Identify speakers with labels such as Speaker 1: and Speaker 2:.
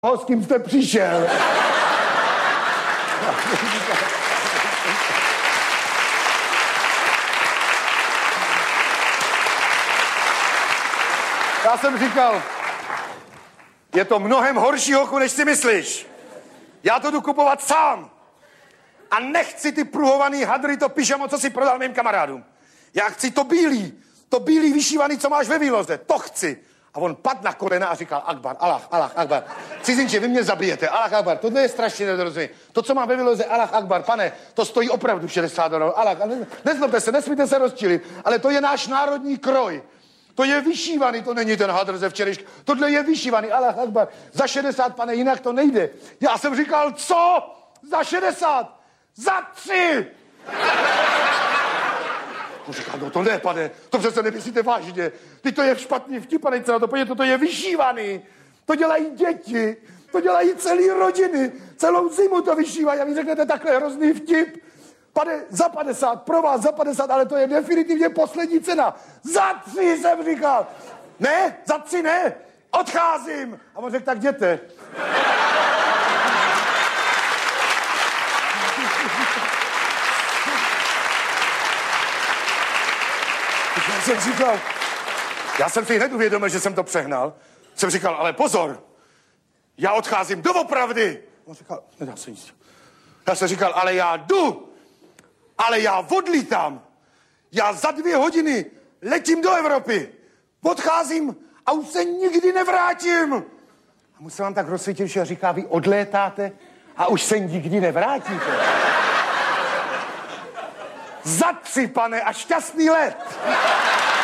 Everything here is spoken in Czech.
Speaker 1: S kým jste přišel? Já jsem říkal, je to mnohem horší, hochu, než si myslíš. Já to jdu kupovat sám. A nechci ty pruhovaný hadry, to pyžamo, co si prodal mým kamarádům. Já chci to bílý vyšívaný, co máš ve výloze. To chci. A on padl na kolena a říkal, Akbar, Allah, Akbar. Cizinče, vy mě zabijete, Allah, Akbar. Tohle je strašně nedorozumění. To, co mám ve výloze, Allah, Akbar, pane, to stojí opravdu $60. Allah, nezlobte se, nesmíte se rozčilit, ale to je náš národní kroj. To je vyšívaný, to není ten hadr ze včerejška. Tohle je vyšívaný, Allah, Akbar. Za 60, pane, jinak to nejde. Já jsem říkal, co? Za 60? Za 3! On říkal, no to ne, pane, to přece nemyslíte vážně. Ty to je špatný vtip, pane, co na to pojďte, to je vyšívaný. To dělají děti, to dělají celý rodiny. Celou zimu to vyšívají a vy řeknete takhle hrozný vtip. Pane, za 50, pro vás za 50, ale to je definitivně poslední cena. Za 3 jsem říkal. Ne, za 3 ne, odcházím. A on řekl, tak jděte. Já jsem si hned uvědomil, že jsem to přehnal. Jsem říkal, ale pozor, já odcházím doopravdy. On říkal, nedá se nic. Já jsem říkal, ale já jdu, ale já odlítám. Já za 2 hodiny letím do Evropy. Odcházím a už se nikdy nevrátím. A musel vám tak rozsvítit, že říká, vy odlétáte a už se nikdy nevrátíte. Za 3, pane, a šťastný let.